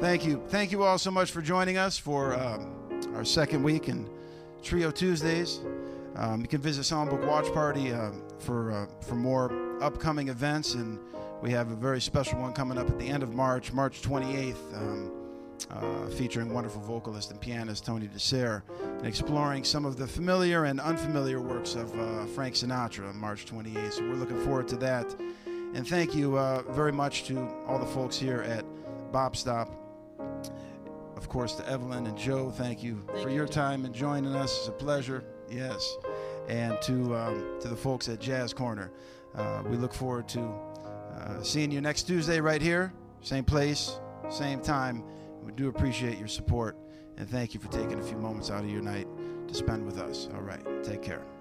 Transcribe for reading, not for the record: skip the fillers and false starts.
Thank you. Thank you all so much for joining us for our second week in Trio Tuesdays. You can visit Songbook Watch Party for more upcoming events, and we have a very special one coming up at the end of March 28th, featuring wonderful vocalist and pianist Tony DeSere, and exploring some of the familiar and unfamiliar works of Frank Sinatra on March 28th. So we're looking forward to that. And thank you very much to all the folks here at Bop Stop. Of course, to Evelyn and Joe, thank you for your time and joining us. It's a pleasure. Yes. And to the folks at Jazz Corner. We look forward to seeing you next Tuesday right here, same place, same time. We do appreciate your support, and thank you for taking a few moments out of your night to spend with us. All right, take care.